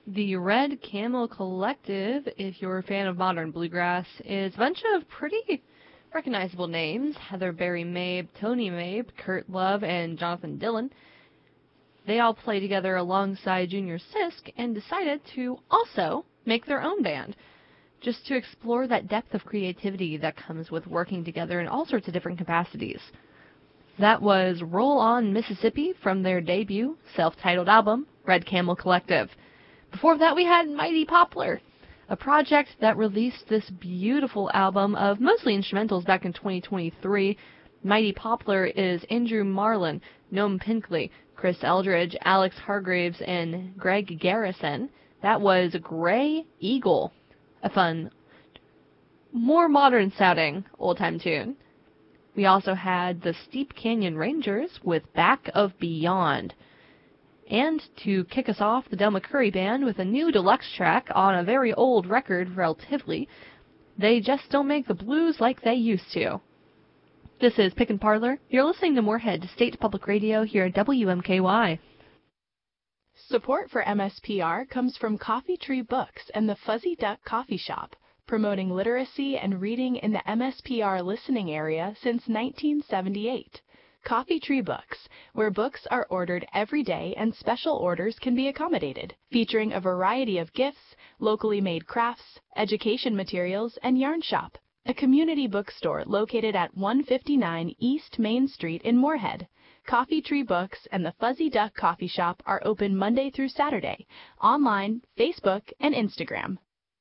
The Red Camel Collective, if you're a fan of modern bluegrass, is a bunch of pretty recognizable names. Heather Barry Mabe, Tony Mabe, Kurt Love, and Jonathan Dillon. They all play together alongside Junior Sisk and decided to also make their own band, just to explore that depth of creativity that comes with working together in all sorts of different capacities. That was Roll On Mississippi from their debut self-titled album, Red Camel Collective. Before that, we had Mighty Poplar, a project that released this beautiful album of mostly instrumentals back in 2023. Mighty Poplar is Andrew Marlin, Noam Pinkley, Chris Eldridge, Alex Hargraves, and Greg Garrison. That was Gray Eagle, a fun, more modern-sounding old-time tune. We also had the Steep Canyon Rangers with Back of Beyond. And to kick us off, the Del McCoury Band with a new deluxe track on a very old record, relatively. They Just Don't Make the Blues Like They Used to. This is Pick and Parlor. You're listening to Moorhead State Public Radio here at WMKY. Support for MSPR comes from Coffee Tree Books and the Fuzzy Duck Coffee Shop, promoting literacy and reading in the MSPR listening area since 1978. Coffee Tree Books, where books are ordered every day and special orders can be accommodated, featuring a variety of gifts, locally made crafts, education materials, and yarn shop. A community bookstore located at 159 East Main Street in Moorhead. Coffee Tree Books and the Fuzzy Duck Coffee Shop are open Monday through Saturday, online, Facebook, and Instagram.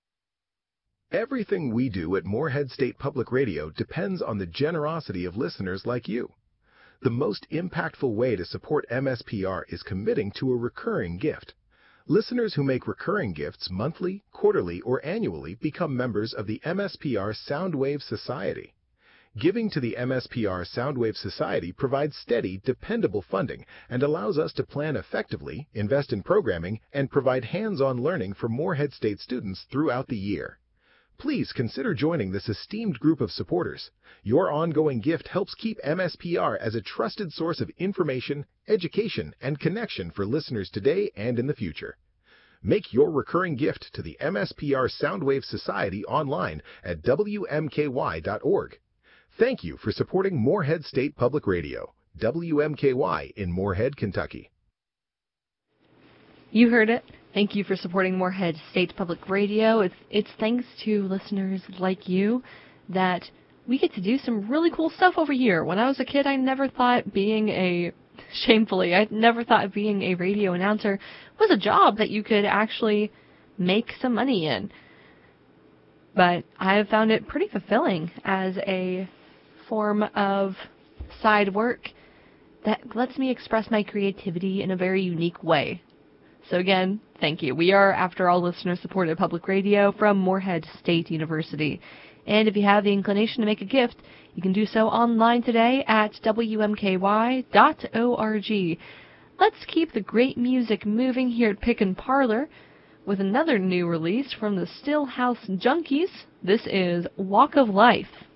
Everything we do at Moorhead State Public Radio depends on the generosity of listeners like you. The most impactful way to support MSPR is committing to a recurring gift. Listeners who make recurring gifts monthly, quarterly, or annually become members of the MSPR Soundwave Society. Giving to the MSPR Soundwave Society provides steady, dependable funding and allows us to plan effectively, invest in programming, and provide hands-on learning for Moorhead State students throughout the year. Please consider joining this esteemed group of supporters. Your ongoing gift helps keep MSPR as a trusted source of information, education, and connection for listeners today and in the future. Make your recurring gift to the MSPR Soundwave Society online at WMKY.org. Thank you for supporting Moorhead State Public Radio, WMKY in Moorhead, Kentucky. You heard it. Thank you for supporting Moorhead State Public Radio. It's thanks to listeners like you that we get to do some really cool stuff over here. When I was a kid, I never thought being a radio announcer was a job that you could actually make some money in. But I have found it pretty fulfilling as a form of side work that lets me express my creativity in a very unique way. So again, thank you. We are, after all, listener-supported public radio from Moorhead State University. And if you have the inclination to make a gift, you can do so online today at WMKY.org. Let's keep the great music moving here at Pick and Parlor with another new release from the Stillhouse Junkies. This is Walk of Life.